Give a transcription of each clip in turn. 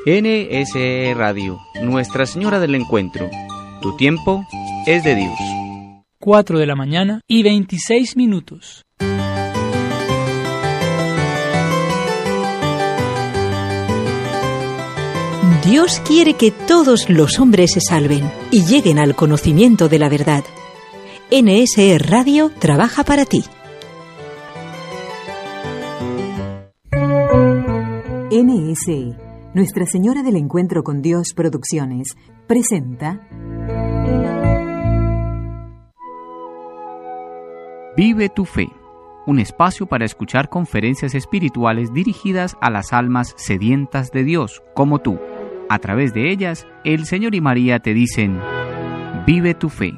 NSE Radio, Nuestra Señora del Encuentro. Tu tiempo es de Dios. 4 de la mañana y 26 minutos. Dios quiere que todos los hombres se salven y lleguen al conocimiento de la verdad. NSE Radio trabaja para ti. NSE, Nuestra Señora del Encuentro con Dios Producciones, presenta Vive tu fe, un espacio para escuchar conferencias espirituales dirigidas a las almas sedientas de Dios, como tú. A través de ellas, el Señor y María te dicen, vive tu fe.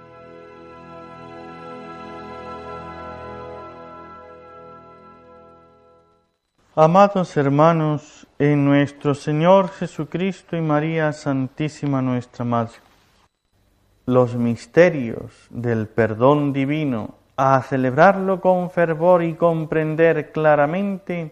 Amados hermanos, en nuestro Señor Jesucristo y María Santísima nuestra Madre, los misterios del perdón divino, a celebrarlo con fervor y comprender claramente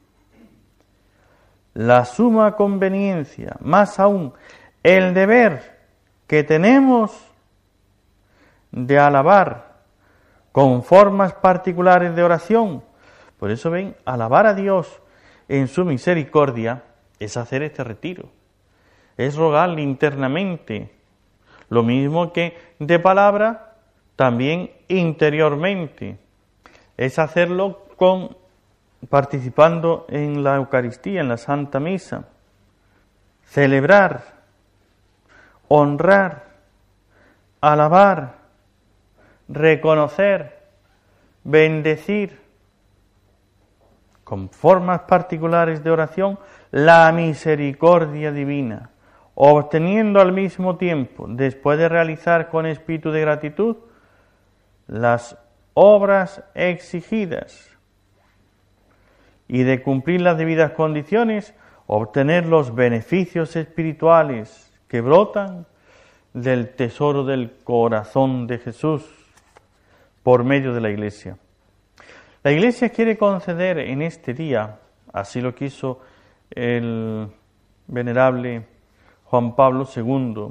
la suma conveniencia, más aún el deber que tenemos de alabar con formas particulares de oración. Por eso ven, alabar a Dios en su misericordia es hacer este retiro, es rogarle internamente, lo mismo que de palabra, también interiormente, es hacerlo participando en la Eucaristía, en la Santa Misa, celebrar, honrar, alabar, reconocer, bendecir, con formas particulares de oración, la misericordia divina, obteniendo al mismo tiempo, después de realizar con espíritu de gratitud, las obras exigidas y de cumplir las debidas condiciones, obtener los beneficios espirituales que brotan del tesoro del corazón de Jesús por medio de la Iglesia. La Iglesia quiere conceder en este día, así lo quiso el venerable Juan Pablo II,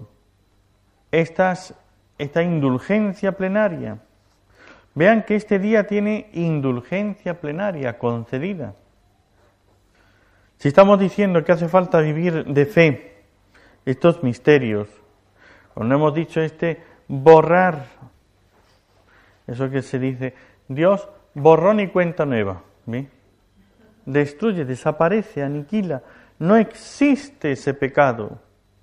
esta indulgencia plenaria. Vean que este día tiene indulgencia plenaria concedida. Si estamos diciendo que hace falta vivir de fe estos misterios, cuando hemos dicho borrar, eso que se dice, Dios borrón y cuenta nueva, ¿sí? Destruye, desaparece, aniquila, no existe ese pecado.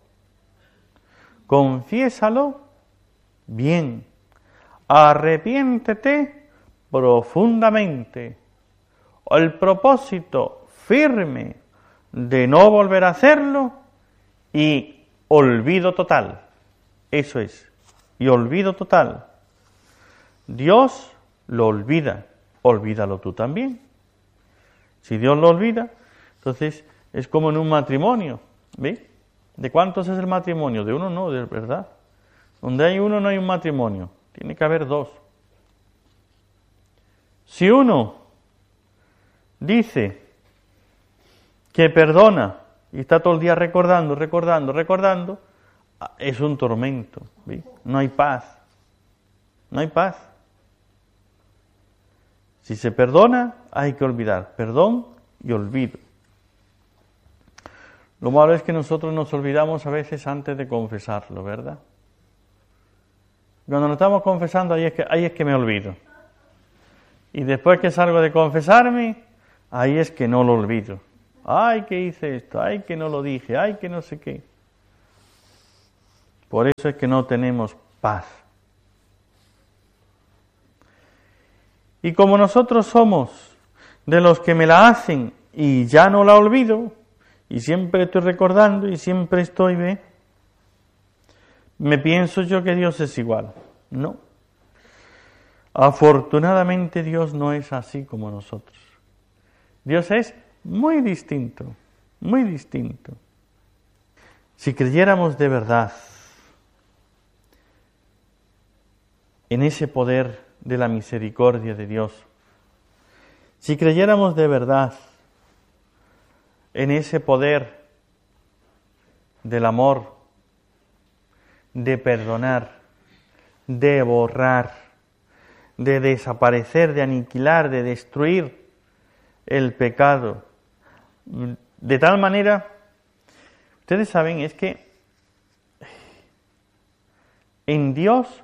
Confiésalo bien, arrepiéntete profundamente. El propósito firme de no volver a hacerlo y olvido total. Eso es, y olvido total. Dios lo olvida, olvídalo tú también. Si Dios lo olvida, entonces es como en un matrimonio, ¿veis? ¿De cuántos es el matrimonio? De uno no, de verdad. Donde hay uno no hay un matrimonio, tiene que haber dos. Si uno dice que perdona y está todo el día recordando, es un tormento, ¿veis? No hay paz, no hay paz. Si se perdona, hay que olvidar. Perdón y olvido. Lo malo es que nosotros nos olvidamos a veces antes de confesarlo, ¿verdad? Cuando nos estamos confesando, ahí es que me olvido. Y después que salgo de confesarme, ahí es que no lo olvido. Ay, que hice esto, ay, que no lo dije, ay, que no sé qué. Por eso es que no tenemos paz. Y como nosotros somos de los que me la hacen y ya no la olvido, y siempre estoy recordando y siempre estoy, me pienso yo que Dios es igual. No. Afortunadamente Dios no es así como nosotros. Dios es muy distinto, muy distinto. Si creyéramos de verdad en ese poder de la misericordia de Dios, si creyéramos de verdad en ese poder del amor, de perdonar, de borrar, de desaparecer, de aniquilar, de destruir el pecado. De tal manera, ustedes saben, es que en Dios,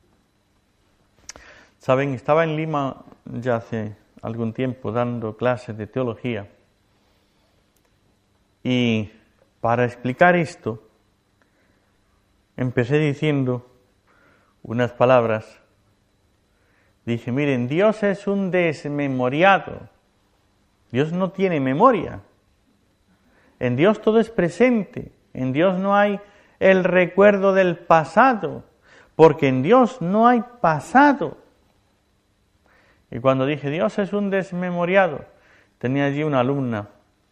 saben, estaba en Lima ya hace algún tiempo dando clases de teología, y para explicar esto empecé diciendo unas palabras. Dije, miren, Dios es un desmemoriado. Dios no tiene memoria. En Dios todo es presente. En Dios no hay el recuerdo del pasado, porque en Dios no hay pasado. Y cuando dije, Dios es un desmemoriado, tenía allí una alumna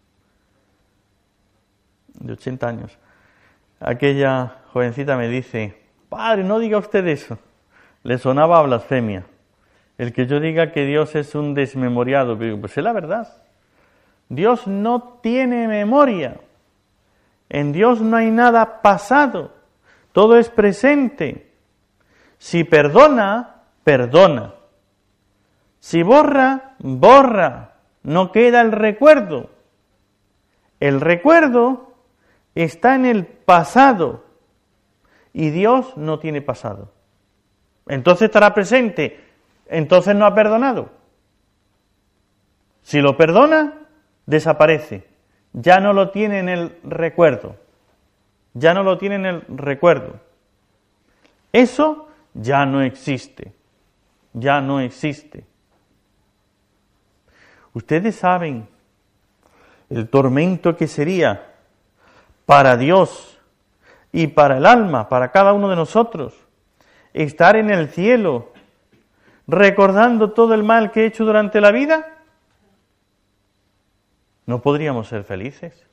de 80 años. Aquella jovencita me dice, padre, no diga usted eso. Le sonaba a blasfemia. El que yo diga que Dios es un desmemoriado, pues es la verdad. Dios no tiene memoria. En Dios no hay nada pasado. Todo es presente. Si perdona, perdona. Si borra, borra. No queda el recuerdo. El recuerdo está en el pasado. Y Dios no tiene pasado. Entonces estará presente. Entonces no ha perdonado. Si lo perdona, desaparece. Ya no lo tiene en el recuerdo. Ya no lo tiene en el recuerdo. Eso ya no existe. Ya no existe. Ustedes saben el tormento que sería para Dios y para el alma, para cada uno de nosotros, estar en el cielo recordando todo el mal que he hecho durante la vida. ¿No podríamos ser felices?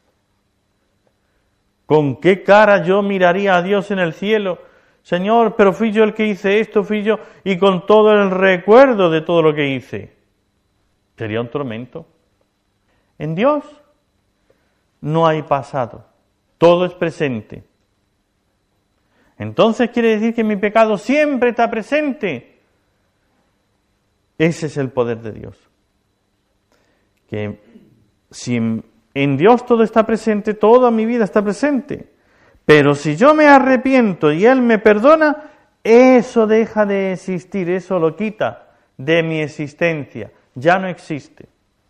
¿Con qué cara yo miraría a Dios en el cielo? Señor, pero fui yo el que hice esto, fui yo, y con todo el recuerdo de todo lo que hice. Sería un tormento. En Dios no hay pasado, todo es presente. Entonces quiere decir que mi pecado siempre está presente. Ese es el poder de Dios. Que si en Dios todo está presente, toda mi vida está presente. Pero si yo me arrepiento y Él me perdona, eso deja de existir, eso lo quita de mi existencia. Ya no existe.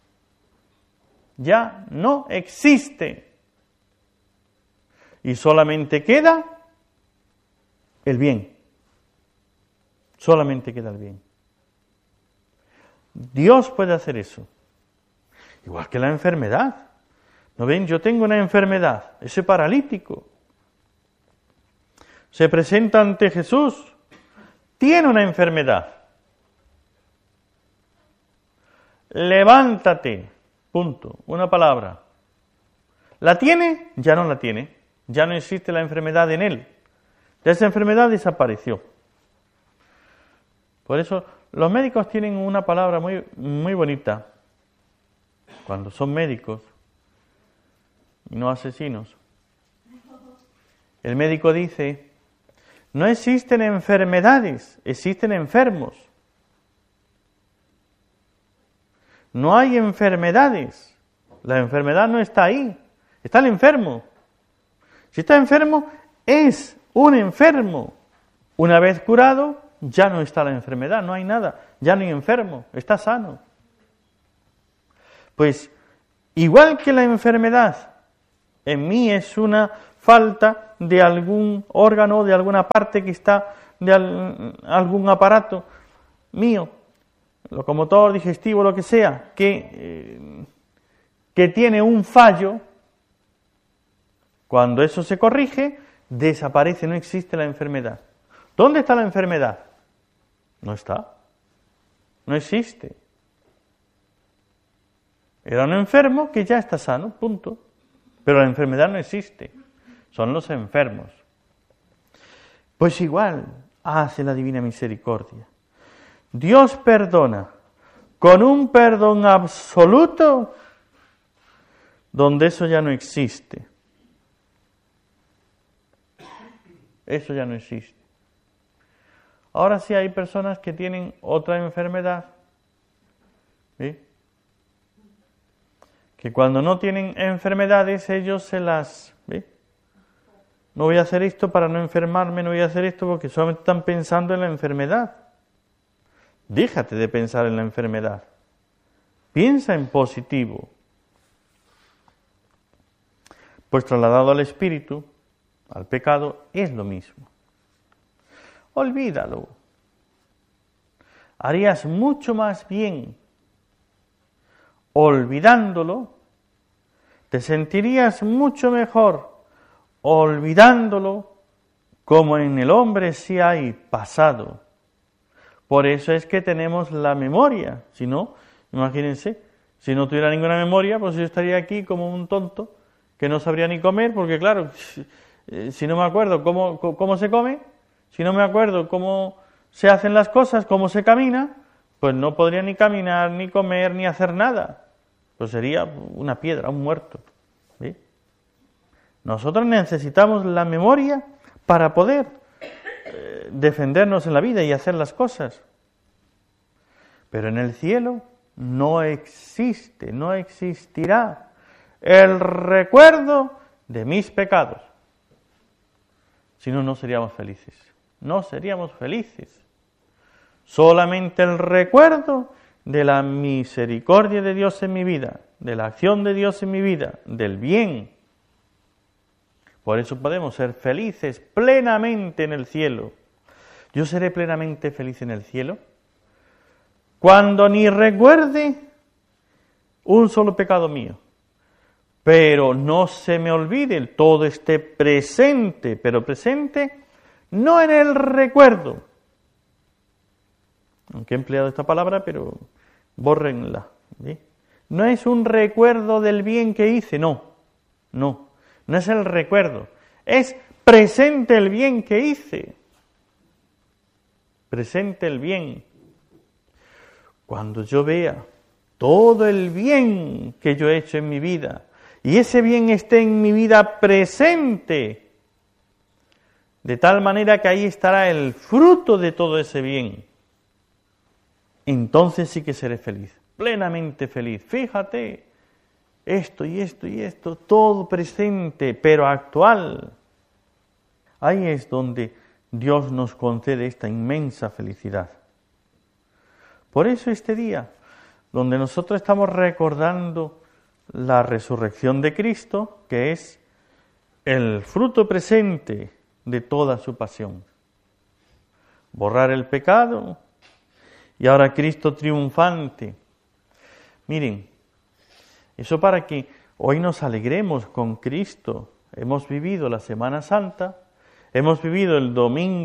Ya no existe. Y solamente queda el bien. Solamente queda el bien. Dios puede hacer eso. Igual que la enfermedad. ¿No ven? Yo tengo una enfermedad. Ese paralítico se presenta ante Jesús. Tiene una enfermedad. Levántate. Punto. Una palabra. ¿La tiene? Ya no la tiene. Ya no existe la enfermedad en él. Esa enfermedad desapareció. Por eso los médicos tienen una palabra muy, muy bonita. Cuando son médicos y no asesinos. El médico dice, no existen enfermedades, existen enfermos. No hay enfermedades. La enfermedad no está ahí. Está el enfermo. Si está enfermo, es un enfermo. Una vez curado, ya no está la enfermedad, no hay nada. Ya no hay enfermo, está sano. Pues, igual que la enfermedad, en mí es una falta de algún órgano, de alguna parte que está, de algún aparato mío, locomotor, digestivo, lo que sea, que tiene un fallo. Cuando eso se corrige, desaparece, no existe la enfermedad. ¿Dónde está la enfermedad? No está. No existe. Era un enfermo que ya está sano, punto. Pero la enfermedad no existe. Son los enfermos. Pues igual hace la divina misericordia. Dios perdona con un perdón absoluto donde eso ya no existe. Eso ya no existe. Ahora sí hay personas que tienen otra enfermedad, ¿sí? Que cuando no tienen enfermedades ellos se las... ¿sí? No voy a hacer esto para no enfermarme, no voy a hacer esto porque solamente están pensando en la enfermedad. Déjate de pensar en la enfermedad. Piensa en positivo. Pues trasladado al espíritu, al pecado, es lo mismo. Olvídalo. Harías mucho más bien. Olvidándolo, te sentirías mucho mejor olvidándolo, como en el hombre sí hay pasado. Por eso es que tenemos la memoria. Si no, imagínense, si no tuviera ninguna memoria, pues yo estaría aquí como un tonto que no sabría ni comer, porque claro, si no me acuerdo cómo se come, si no me acuerdo cómo se hacen las cosas, cómo se camina, pues no podría ni caminar, ni comer, ni hacer nada. Pues sería una piedra, un muerto. ¿Sí? Nosotros necesitamos la memoria para poder defendernos en la vida y hacer las cosas. Pero en el cielo no existe, no existirá el recuerdo de mis pecados. Si no, no seríamos felices. No seríamos felices. Solamente el recuerdo de la misericordia de Dios en mi vida, de la acción de Dios en mi vida, del bien. Por eso podemos ser felices plenamente en el cielo. Yo seré plenamente feliz en el cielo cuando ni recuerde un solo pecado mío, pero no se me olvide, todo esté presente, pero presente no en el recuerdo. Aunque he empleado esta palabra, pero bórrenla. ¿Sí? No es un recuerdo del bien que hice, no es el recuerdo, es presente el bien que hice, presente el bien. Cuando yo vea todo el bien que yo he hecho en mi vida, y ese bien esté en mi vida presente, de tal manera que ahí estará el fruto de todo ese bien, entonces sí que seré feliz, plenamente feliz. Fíjate, esto y esto y esto, todo presente, pero actual. Ahí es donde Dios nos concede esta inmensa felicidad. Por eso este día, donde nosotros estamos recordando la resurrección de Cristo, que es el fruto presente de toda su pasión. Borrar el pecado y ahora Cristo triunfante. Miren, eso para que hoy nos alegremos con Cristo. Hemos vivido la Semana Santa, hemos vivido el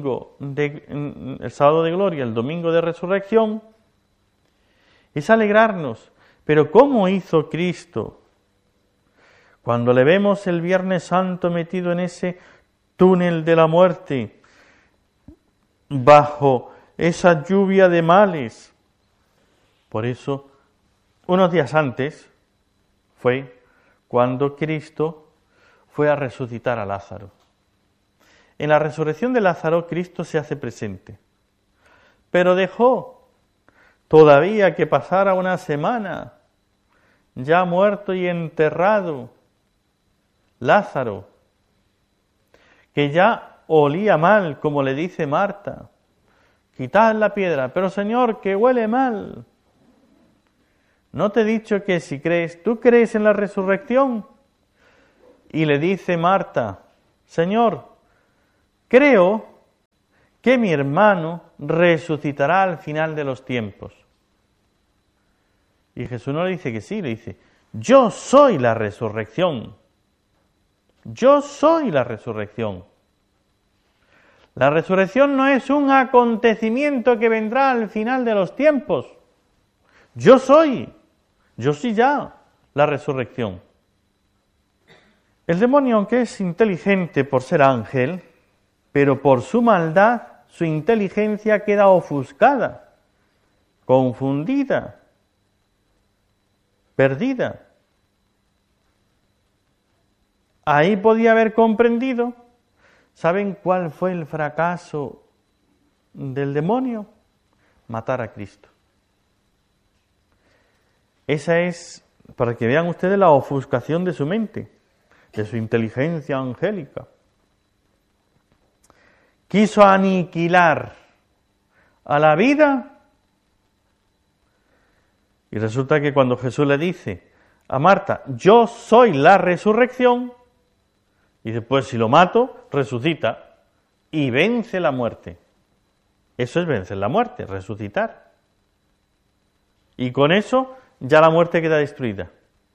sábado de gloria, el domingo de resurrección. Es alegrarnos. Pero ¿cómo hizo Cristo? Cuando le vemos el Viernes Santo metido en ese túnel de la muerte, bajo esa lluvia de males. Por eso, unos días antes fue cuando Cristo fue a resucitar a Lázaro. En la resurrección de Lázaro, Cristo se hace presente, pero dejó todavía que pasara una semana, ya muerto y enterrado, Lázaro, que ya olía mal, como le dice Marta. Quitad la piedra, pero Señor, que huele mal. ¿No te he dicho que si crees, tú crees en la resurrección? Y le dice Marta, Señor, creo que mi hermano resucitará al final de los tiempos. Y Jesús no le dice que sí, le dice, yo soy la resurrección. Yo soy la resurrección. La resurrección no es un acontecimiento que vendrá al final de los tiempos. Yo soy ya la resurrección. El demonio, aunque es inteligente por ser ángel, pero por su maldad, su inteligencia queda ofuscada, confundida, perdida. Ahí podía haber comprendido, ¿Saben cuál fue el fracaso del demonio? Matar a Cristo. Esa es, para que vean ustedes, la ofuscación de su mente, de su inteligencia angélica. Quiso aniquilar a la vida, y resulta que cuando Jesús le dice a Marta, yo soy la resurrección, y después si lo mato, resucita y vence la muerte. Eso es vencer la muerte, resucitar. Y con eso ya la muerte queda destruida.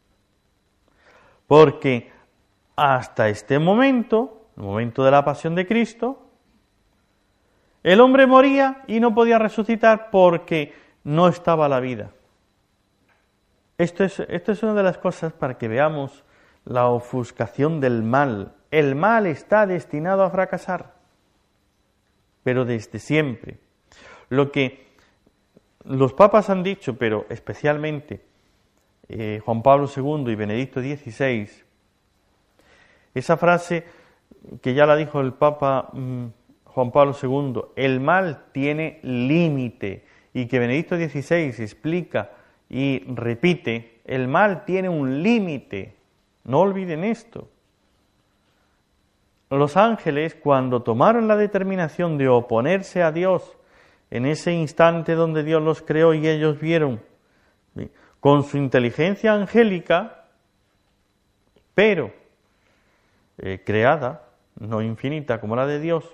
Porque hasta este momento, el momento de la pasión de Cristo, el hombre moría y no podía resucitar porque no estaba la vida. Esto es una de las cosas para que veamos la ofuscación del mal. El mal está destinado a fracasar, pero desde siempre. Lo que los papas han dicho, pero especialmente Juan Pablo II y Benedicto XVI, esa frase que ya la dijo el Papa Juan Pablo II, el mal tiene límite, y que Benedicto XVI explica y repite, el mal tiene un límite, no olviden esto. Los ángeles, cuando tomaron la determinación de oponerse a Dios, en ese instante donde Dios los creó y ellos vieron, con su inteligencia angélica, pero creada, no infinita como la de Dios,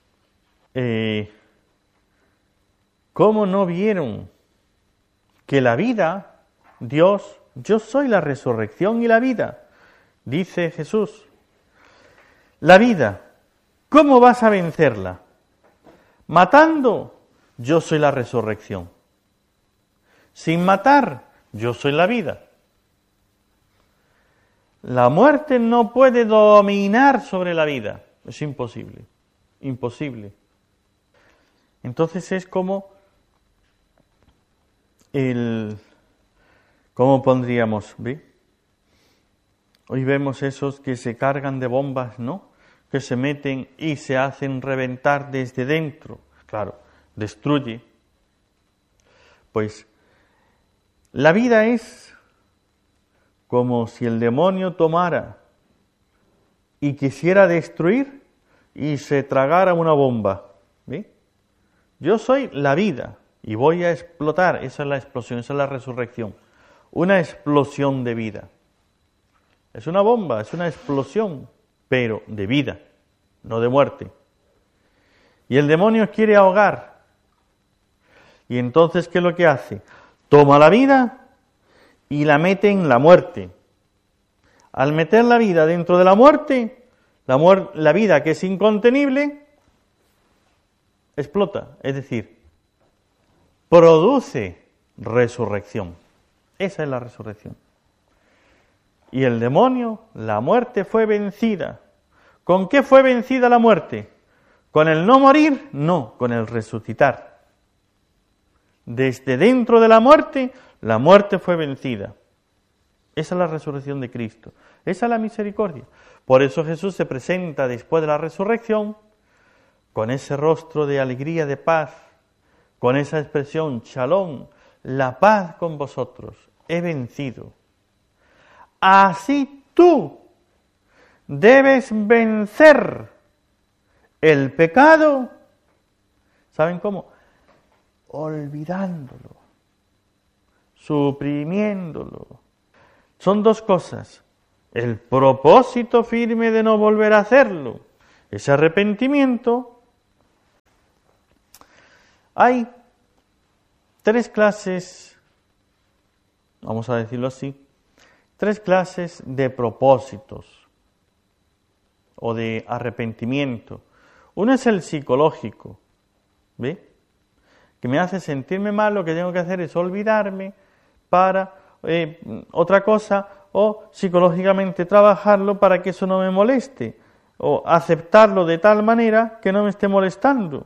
¿cómo no vieron que la vida, Dios, yo soy la resurrección y la vida? Dice Jesús, la vida, ¿cómo vas a vencerla? Matando, yo soy la resurrección. Sin matar, yo soy la vida. La muerte no puede dominar sobre la vida, es imposible, imposible. Entonces es como ¿cómo pondríamos? ¿Ve? Hoy vemos esos que se cargan de bombas, ¿no? Que se meten y se hacen reventar desde dentro. Claro, destruye. Pues la vida es como si el demonio tomara y quisiera destruir y se tragara una bomba. ¿Ve? Yo soy la vida y voy a explotar. Esa es la explosión, esa es la resurrección. Una explosión de vida. Es una bomba, es una explosión, pero de vida, no de muerte. Y el demonio quiere ahogar. Y entonces, ¿qué es lo que hace? Toma la vida y la mete en la muerte. Al meter la vida dentro de la muerte, la vida que es incontenible, explota, es decir, produce resurrección. Esa es la resurrección. Y el demonio, la muerte fue vencida. ¿Con qué fue vencida la muerte? ¿Con el no morir? No, con el resucitar. Desde dentro de la muerte fue vencida. Esa es la resurrección de Cristo. Esa es la misericordia. Por eso Jesús se presenta después de la resurrección con ese rostro de alegría, de paz, con esa expresión, Shalom, la paz con vosotros, he vencido. Así tú debes vencer el pecado. ¿Saben cómo? Olvidándolo, suprimiéndolo. Son dos cosas. El propósito firme de no volver a hacerlo, ese arrepentimiento. Hay tres clases, vamos a decirlo así, tres clases de propósitos o de arrepentimiento. Uno es el psicológico, ¿ve? Que me hace sentirme mal, lo que tengo que hacer es olvidarme para otra cosa, o psicológicamente trabajarlo para que eso no me moleste, o aceptarlo de tal manera que no me esté molestando.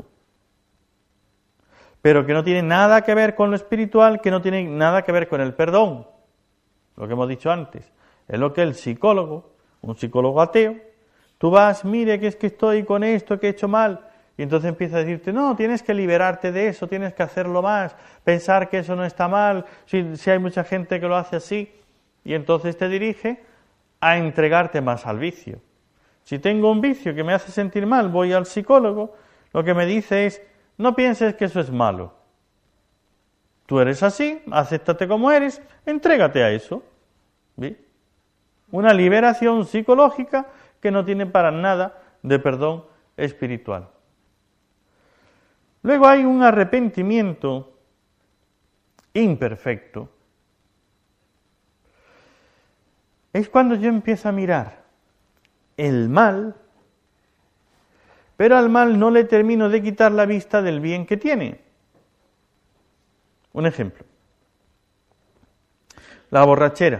Pero que no tiene nada que ver con lo espiritual, que no tiene nada que ver con el perdón. Lo que hemos dicho antes, es lo que el psicólogo, un psicólogo ateo, Tú vas, mire que es que estoy con esto, que he hecho mal, y entonces empieza a decirte, no, tienes que liberarte de eso, tienes que hacerlo más, pensar que eso no está mal, si hay mucha gente que lo hace así, y entonces te dirige a entregarte más al vicio. Si tengo un vicio que me hace sentir mal, voy al psicólogo, lo que me dice es, no pienses que eso es malo. Tú eres así, acéptate como eres, entrégate a eso. ¿Sí? Una liberación psicológica que no tiene para nada de perdón espiritual. Luego hay un arrepentimiento imperfecto. Es cuando yo empiezo a mirar el mal, pero al mal no le termino de quitar la vista del bien que tiene. Un ejemplo. La borrachera.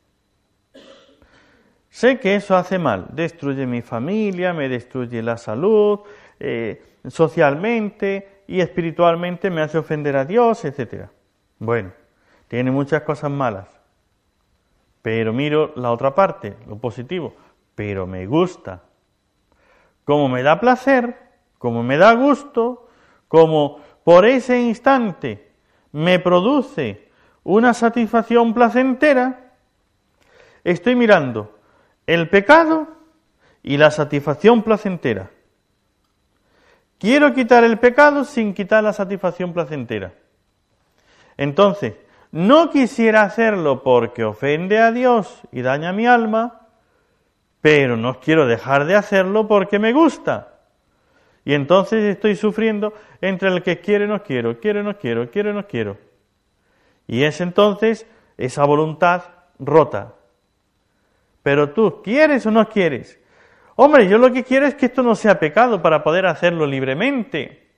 Sé que eso hace mal, destruye mi familia, me destruye la salud, socialmente y espiritualmente me hace ofender a Dios, etc. Bueno, tiene muchas cosas malas, pero miro la otra parte, lo positivo, pero me gusta. Como me da placer, como me da gusto, como por ese instante me produce una satisfacción placentera, estoy mirando el pecado y la satisfacción placentera. Quiero quitar el pecado sin quitar la satisfacción placentera. Entonces, no quisiera hacerlo porque ofende a Dios y daña mi alma, pero no quiero dejar de hacerlo porque me gusta. Y entonces estoy sufriendo entre el que quiere no quiero, quiere no quiero, quiere no quiero. Y es entonces esa voluntad rota. Pero tú, ¿quieres o no quieres? Hombre, yo lo que quiero es que esto no sea pecado para poder hacerlo libremente.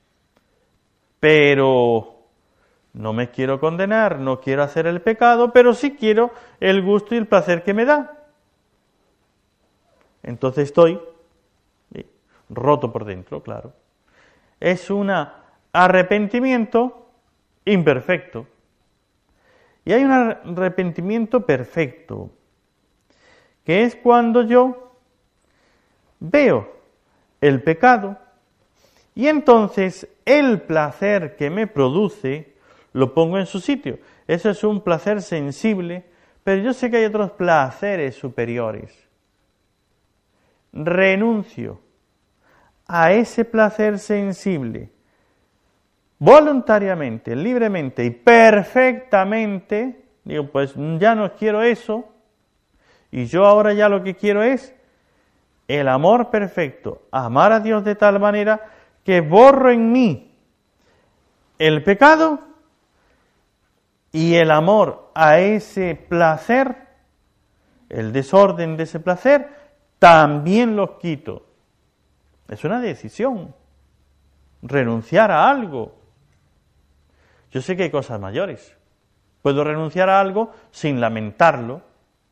Pero no me quiero condenar, no quiero hacer el pecado, pero sí quiero el gusto y el placer que me da. Entonces estoy roto por dentro, claro. Es un arrepentimiento imperfecto. Y hay un arrepentimiento perfecto, que es cuando yo veo el pecado y entonces el placer que me produce lo pongo en su sitio. Eso es un placer sensible, pero yo sé que hay otros placeres superiores. Renuncio a ese placer sensible voluntariamente, libremente y perfectamente. Digo, pues ya no quiero eso, y yo ahora ya lo que quiero es el amor perfecto, amar a Dios de tal manera que borro en mí el pecado y el amor a ese placer, el desorden de ese placer, también los quito. Es una decisión, renunciar a algo. Yo sé que hay cosas mayores. Puedo renunciar a algo sin lamentarlo,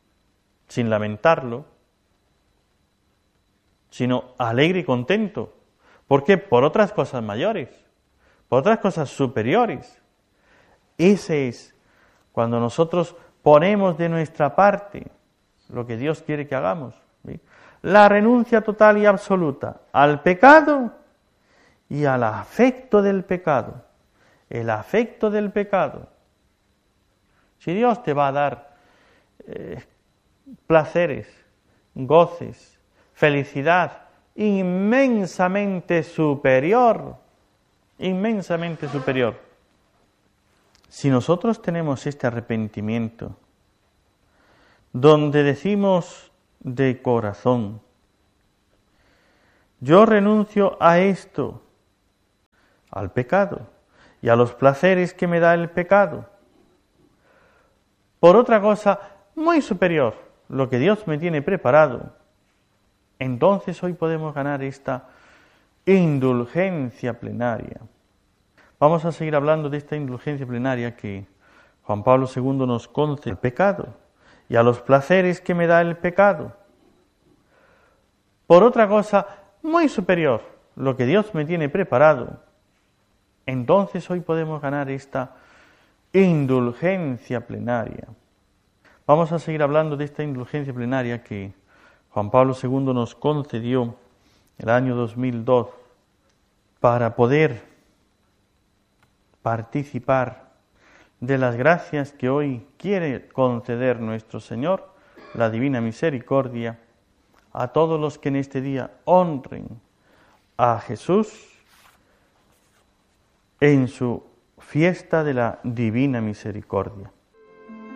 sino alegre y contento. ¿Por qué? Por otras cosas mayores, por otras cosas superiores. Ese es cuando nosotros ponemos de nuestra parte lo que Dios quiere que hagamos. ¿Sí? La renuncia total y absoluta al pecado y al afecto del pecado. El afecto del pecado. Si Dios te va a dar placeres, goces, felicidad inmensamente superior, si nosotros tenemos este arrepentimiento, donde decimos de corazón, yo renuncio a esto, al pecado, y a los placeres que me da el pecado, por otra cosa muy superior, lo que Dios me tiene preparado, entonces hoy podemos ganar esta indulgencia plenaria. Vamos a seguir hablando de esta indulgencia plenaria que Juan Pablo II nos concede al pecado y a los placeres que me da el pecado. Por otra cosa muy superior, lo que Dios me tiene preparado, entonces hoy podemos ganar esta indulgencia plenaria. Vamos a seguir hablando de esta indulgencia plenaria que Juan Pablo II nos concedió el año 2002 para poder participar de las gracias que hoy quiere conceder nuestro Señor, la Divina Misericordia, a todos los que en este día honren a Jesús en su fiesta de la Divina Misericordia.